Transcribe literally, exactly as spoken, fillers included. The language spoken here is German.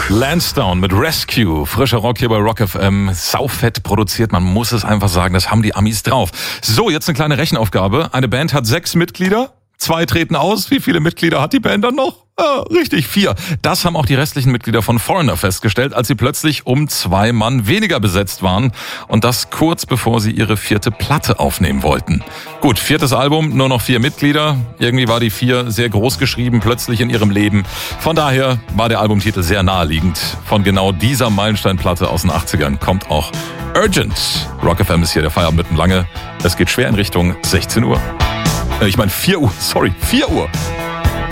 Lansdowne mit Rescue. Frischer Rock hier bei Rock F M. Saufett produziert, man muss es einfach sagen, das haben die Amis drauf. So, jetzt eine kleine Rechenaufgabe. Eine Band hat sechs Mitglieder, zwei treten aus. Wie viele Mitglieder hat die Band dann noch? Ah, richtig, vier. Das haben auch die restlichen Mitglieder von Foreigner festgestellt, als sie plötzlich um zwei Mann weniger besetzt waren. Und das kurz bevor sie ihre vierte Platte aufnehmen wollten. Gut, viertes Album, nur noch vier Mitglieder. Irgendwie war die vier sehr groß geschrieben, plötzlich in ihrem Leben. Von daher war der Albumtitel sehr naheliegend. Von genau dieser Meilensteinplatte aus den achtzigern kommt auch Urgent. Rock F M ist hier der Feierabend mit dem Lange. Es geht schwer in Richtung sechzehn Uhr. Ich meine vier Uhr, sorry, vier Uhr.